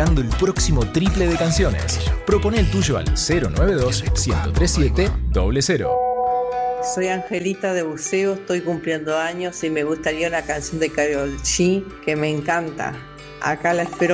buscando el próximo triple de canciones. Propone el tuyo al 092-1037-00. Soy Angelita de Buceo, estoy cumpliendo años y me gustaría una canción de Karol G que me encanta. Acá la espero